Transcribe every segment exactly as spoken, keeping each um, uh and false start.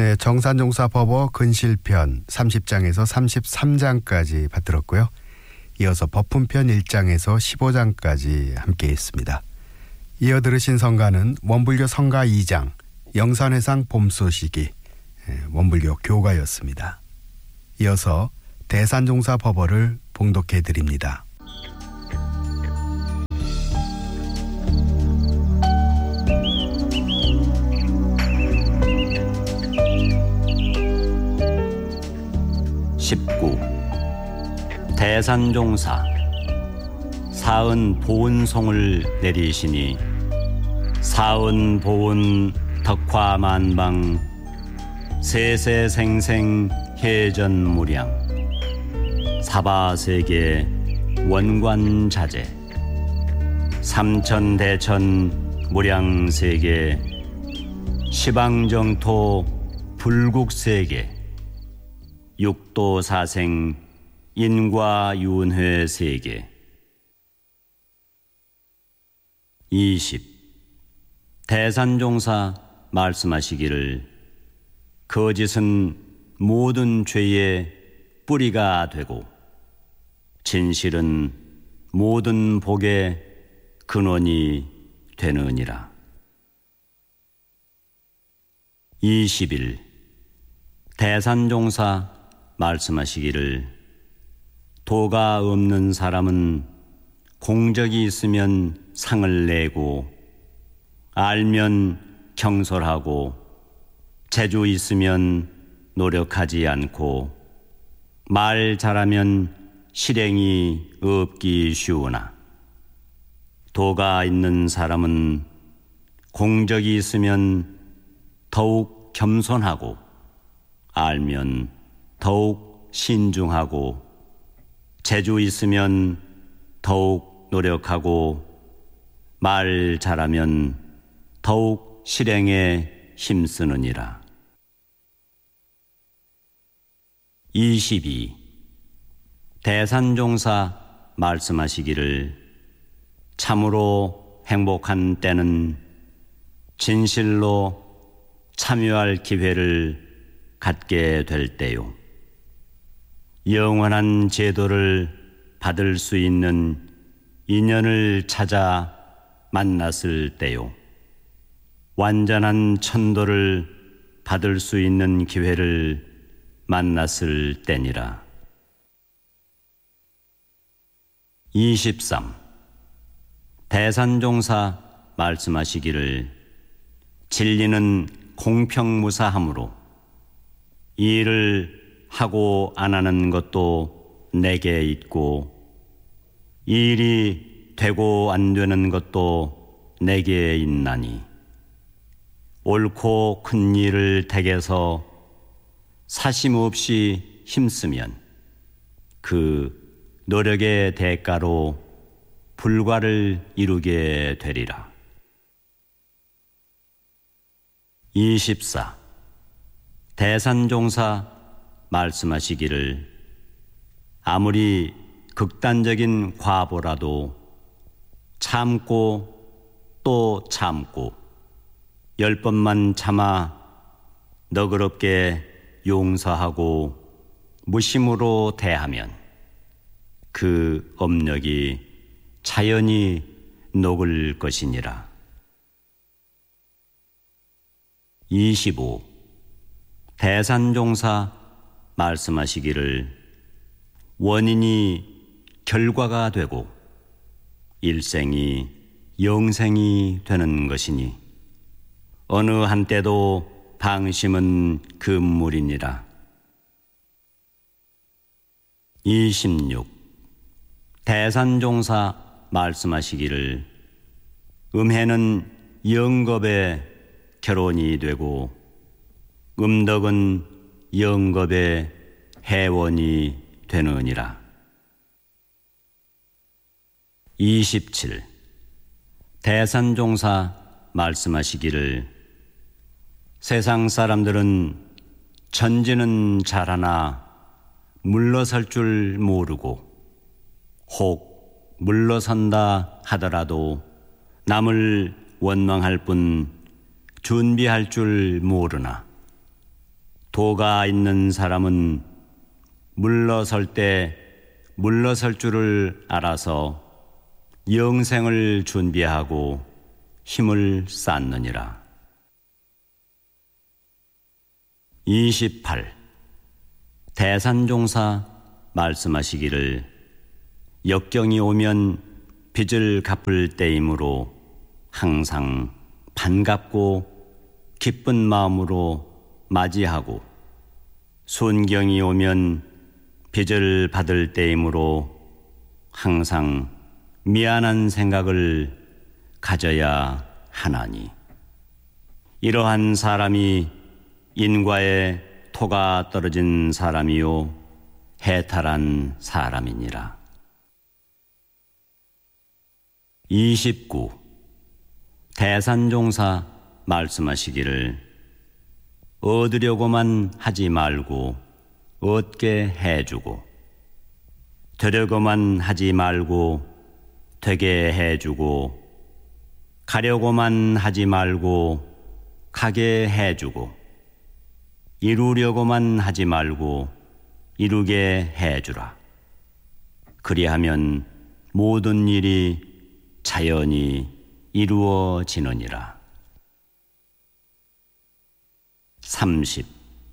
네, 정산종사법어 근실편 삼십 장에서 삼십삼 장까지 받들었고요. 이어서 법훈편 일 장에서 십오 장까지 함께 했습니다. 이어 들으신 성가는 원불교 성가 이 장 영산회상 봄소식이 원불교 교가였습니다. 이어서 대산종사법어를 봉독해 드립니다. 십구. 대산종사. 사은 보은송을 내리시니 사은 보은 덕화만방 세세생생 해전무량 사바세계 원관자재 삼천대천 무량세계 시방정토 불국세계 육도사생 인과윤회세계. 이십. 대산종사 말씀하시기를 거짓은 모든 죄의 뿌리가 되고 진실은 모든 복의 근원이 되느니라. 이십일. 대산종사 말씀하시기를 도가 없는 사람은 공적이 있으면 상을 내고 알면 경솔하고 재주 있으면 노력하지 않고 말 잘하면 실행이 없기 쉬우나 도가 있는 사람은 공적이 있으면 더욱 겸손하고 알면 더욱 신중하고 재주 있으면 더욱 노력하고 말 잘하면 더욱 실행에 힘쓰느니라. 이십이. 대산종사 말씀하시기를 참으로 행복한 때는 진실로 참여할 기회를 갖게 될 때요. 영원한 제도를 받을 수 있는 인연을 찾아 만났을 때요. 완전한 천도를 받을 수 있는 기회를 만났을 때니라. 이십삼. 대산종사 말씀하시기를 진리는 공평무사하므로 이 일을 하고 안 하는 것도 내게 있고 이 일이 되고 안 되는 것도 내게 있나니 옳고 큰 일을 댁에서 사심 없이 힘쓰면 그 노력의 대가로 불과를 이루게 되리라. 이십사. 대산종사 말씀하시기를 아무리 극단적인 과보라도 참고 또 참고 열 번만 참아 너그럽게 용서하고 무심으로 대하면 그 업력이 자연히 녹을 것이니라. 이십오. 대산종사 말씀하시기를 원인이 결과가 되고 일생이 영생이 되는 것이니 어느 한때도 방심은 금물이니라. 이십육. 대산종사 말씀하시기를 음해는 영겁에 결혼이 되고 음덕은 영겁의 해원이 되느니라. 이십칠. 대산종사 말씀하시기를 세상 사람들은 전지는 잘하나 물러설 줄 모르고 혹 물러선다 하더라도 남을 원망할 뿐 준비할 줄 모르나 도가 있는 사람은 물러설 때 물러설 줄을 알아서 영생을 준비하고 힘을 쌓느니라. 이십팔. 대산종사 말씀하시기를 역경이 오면 빚을 갚을 때이므로 항상 반갑고 기쁜 마음으로 맞이하고, 순경이 오면 빚을 받을 때이므로 항상 미안한 생각을 가져야 하나니, 이러한 사람이 인과의 토가 떨어진 사람이요 해탈한 사람이니라. 이십구. 대산종사 말씀하시기를 얻으려고만 하지 말고 얻게 해주고, 되려고만 하지 말고 되게 해주고, 가려고만 하지 말고 가게 해주고, 이루려고만 하지 말고 이루게 해주라. 그리하면 모든 일이 자연히 이루어지느니라. 삼십.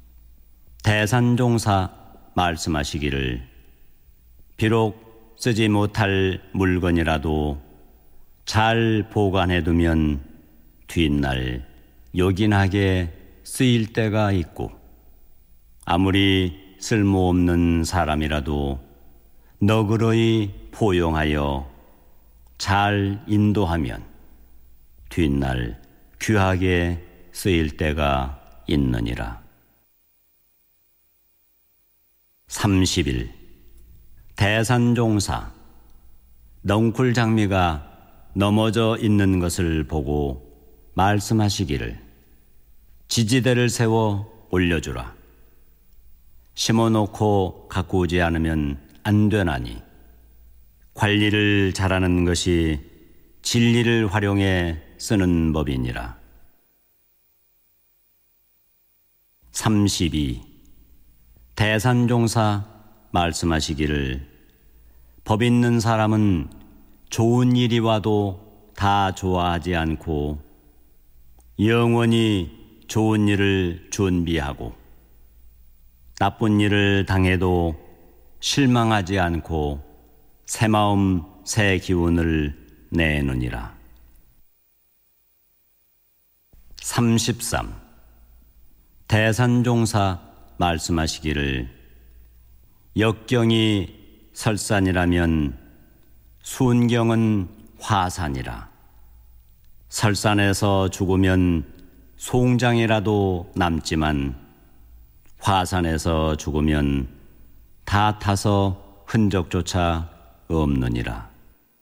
대산종사 말씀하시기를 비록 쓰지 못할 물건이라도 잘 보관해두면 뒷날 요긴하게 쓰일 때가 있고, 아무리 쓸모없는 사람이라도 너그러이 포용하여 잘 인도하면 뒷날 귀하게 쓰일 때가 있느니라. 삼십일. 대산종사 넝쿨장미가 넘어져 있는 것을 보고 말씀하시기를 지지대를 세워 올려주라. 심어놓고 가꾸지 않으면 안 되나니, 관리를 잘하는 것이 진리를 활용해 쓰는 법이니라. 삼십이. 대산종사 말씀하시기를 법 있는 사람은 좋은 일이 와도 다 좋아하지 않고 영원히 좋은 일을 준비하고, 나쁜 일을 당해도 실망하지 않고 새 마음 새 기운을 내느니라. 삼십삼. 대산종사 말씀하시기를 역경이 설산이라면 순경은 화산이라. 설산에서 죽으면 송장이라도 남지만 화산에서 죽으면 다 타서 흔적조차 없느니라.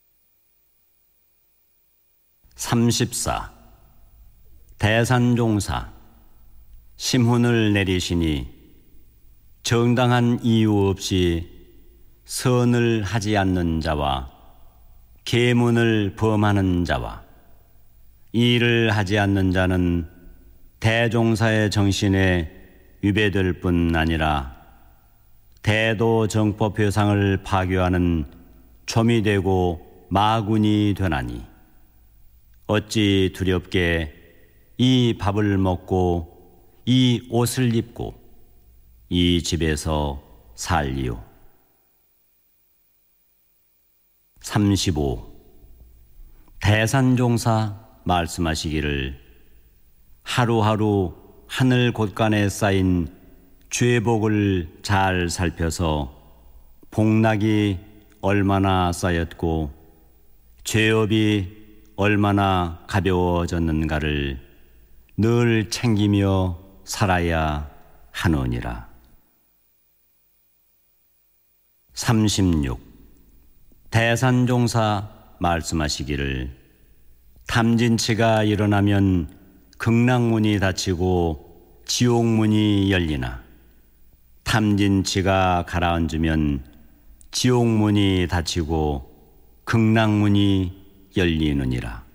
삼십사. 대산종사 심훈을 내리시니 정당한 이유 없이 선을 하지 않는 자와 계문을 범하는 자와 일을 하지 않는 자는 대종사의 정신에 위배될 뿐 아니라 대도 정법회상을 파괴하는 점이 되고 마군이 되나니, 어찌 두렵게 이 밥을 먹고 이 옷을 입고 이 집에서 살리오. 삼십오. 대산종사 말씀하시기를 하루하루 하늘 곳간에 쌓인 죄복을 잘 살펴서 복락이 얼마나 쌓였고 죄업이 얼마나 가벼워졌는가를 늘 챙기며 살아야 하느니라. 삼십육. 대산종사 말씀하시기를 탐진치가 일어나면 극락문이 닫히고 지옥문이 열리나, 탐진치가 가라앉으면 지옥문이 닫히고 극락문이 열리느니라.